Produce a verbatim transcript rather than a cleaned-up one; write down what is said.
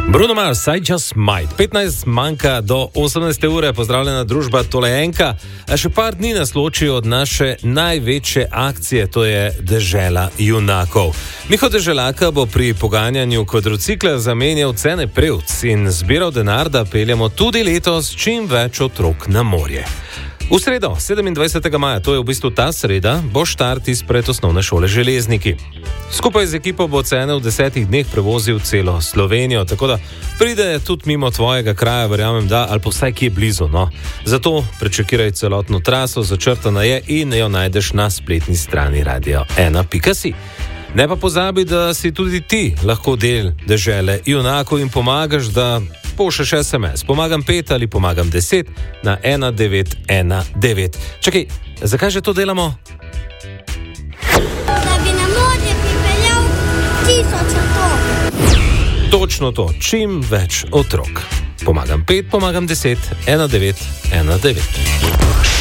Bruno Mars, I Just Might. petnajst manjka do osemnajste ure, pozdravljena družba, tole Enka. A še par dni nas loči od naše največje akcije, to je Dežela junakov. Miho Deželaka bo pri poganjanju kvadrocikla zamenjal cene prevc in zbiral denar, da peljemo tudi letos čim več otrok na morje. V sredo, sedemindvajsetega maja, to je v bistvu ta sreda, bo štart izpred osnovne šole Železniki. Skupaj z ekipo bo cene v desetih dneh prevozil celo Slovenijo, tako da pride tudi mimo tvojega kraja, verjamem da, ali pa vsaj kje blizu, no. Zato prečekiraj celotno traso, začrtana je in jo najdeš na spletni strani radio ena pika si. Ne pa pozabi, da si tudi ti lahko del Dežele junakov in pomagaš, da pošlješ es em es. Pomagam pet ali pomagam deset na ena devet ena devet. Čakaj, zakaj že to delamo? Da bi na morje pripeljal tisoč otrok. Točno to, čim več otrok. Pomagam pet, pomagam deset, ena devet ena devet.